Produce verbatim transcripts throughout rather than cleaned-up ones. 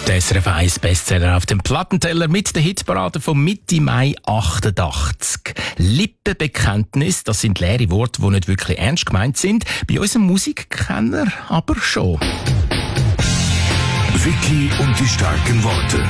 Der S R F eins Bestseller auf dem Plattenteller mit der Hitparade von Mitte Mai achtundachtzig. Lippenbekenntnis, das sind leere Worte, die nicht wirklich ernst gemeint sind. Bei unserem Musikkenner aber schon. Vicky und die starken Worte.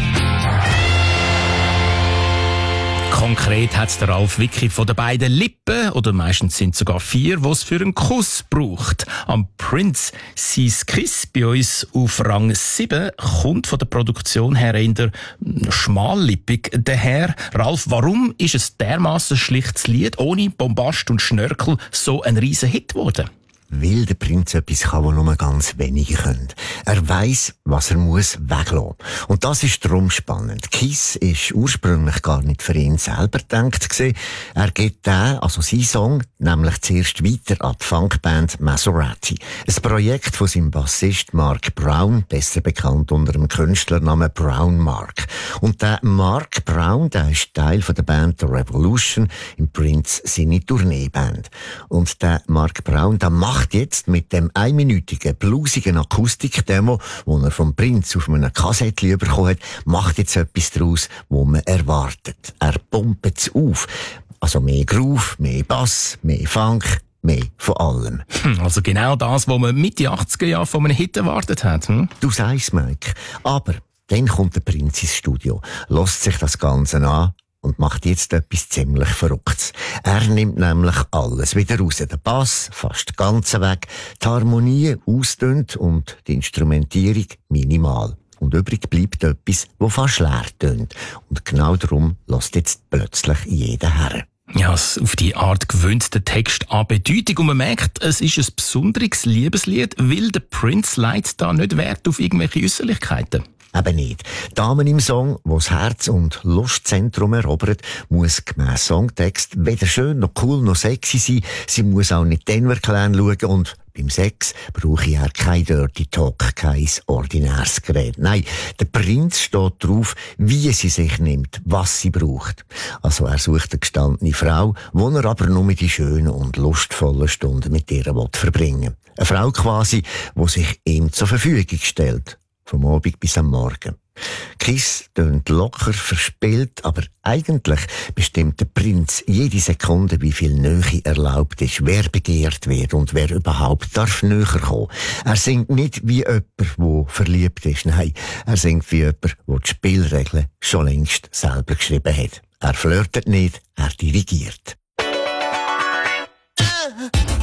Konkret hat es der Ralf Vicky von den beiden Lippen, oder meistens sind es sogar vier, die es für einen Kuss braucht. Am Prince sein Kiss bei uns auf Rang sieben kommt von der Produktion her in der schmallippig daher. Ralf, warum ist es dermaßen schlichtes Lied, ohne Bombast und Schnörkel, so ein riesen Hit geworden? Weil der Prinz etwas kann, was nur ganz wenige können. Er weiss, was er muss weglassen. Und das ist darum spannend. Kiss ist ursprünglich gar nicht für ihn selber gedacht gewesen. Er gibt den, also sein Song, nämlich zuerst weiter an die Funkband Maserati. Ein Projekt von seinem Bassist Mark Brown, besser bekannt unter dem Künstlernamen Brown Mark. Und der Mark Brown, der ist Teil von der Band The Revolution, im Prince seine Tourneeband. Und der Mark Brown, der macht jetzt mit dem einminütigen, bluesigen Akustik-Demo, das er vom Prinz auf einem Kassettchen bekommen hat, macht jetzt etwas daraus, was man erwartet. Er pumpt es auf. Also mehr Groove, mehr Bass, mehr Funk, mehr von allem. Also genau das, was man Mitte achtziger Jahre von einem Hit erwartet hat. Hm? Du sagst, Mike. Aber dann kommt der Prinz ins Studio, lässt sich das Ganze an und macht jetzt etwas ziemlich Verrücktes. Er nimmt nämlich alles wieder raus. Der Bass fast ganz weg, die Harmonie ausdünnt und die Instrumentierung minimal. Und übrig bleibt etwas, das fast leer tönt. Und genau darum lässt jetzt plötzlich jeder her. Ja, auf die Art gewöhnt der Text an Bedeutung und man merkt, es ist ein besonderes Liebeslied, weil der Prince legt da nicht Wert auf irgendwelche Äußerlichkeiten. Eben nicht. Damen im Song, wo das Herz- und Lustzentrum erobert, muss gemäss Songtext weder schön noch cool noch sexy sein. Sie muss auch nicht Denver Clan schauen und beim Sex brauche ich ja kein Dirty Talk, kein ordinäres Gerät. Nein, der Prinz steht drauf, wie sie sich nimmt, was sie braucht. Also er sucht eine gestandene Frau, wo er aber nur die schönen und lustvollen Stunden mit ihr verbringen will. Eine Frau quasi, die sich ihm zur Verfügung stellt. Vom Abend bis am Morgen. Kiss tönt locker, verspielt, aber eigentlich bestimmt der Prinz jede Sekunde, wie viel Nähe erlaubt ist, wer begehrt wird und wer überhaupt darf näher kommen. Er singt nicht wie jemand, der verliebt ist, nein, er singt wie jemand, der die Spielregeln schon längst selber geschrieben hat. Er flirtet nicht, er dirigiert.